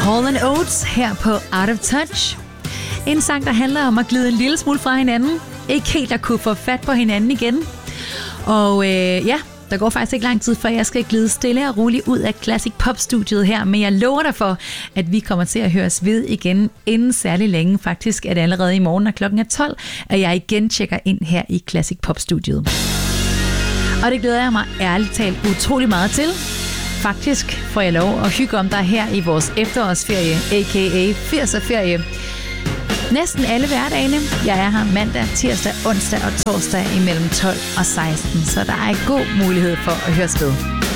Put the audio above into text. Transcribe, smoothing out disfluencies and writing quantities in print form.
Hall & Oates her på Out of Touch. En sang, der handler om at glide en lille smule fra hinanden. Ikke helt at kunne få fat på hinanden igen. Og der går faktisk ikke lang tid, før jeg skal glide stille og roligt ud af Classic Pop-studiet her. Men jeg lover dig for, at vi kommer til at høres ved igen inden særlig længe. Faktisk er det allerede i morgen, og klokken er 12, at jeg igen tjekker ind her i Classic Pop-studiet. Og det glæder jeg mig ærligt talt utrolig meget til. Faktisk får jeg lov at hygge om dig her i vores efterårsferie, a.k.a. 80'er-ferie. Næsten alle hverdagene. Jeg er her mandag, tirsdag, onsdag og torsdag imellem 12 og 16, så der er god mulighed for at høre ved.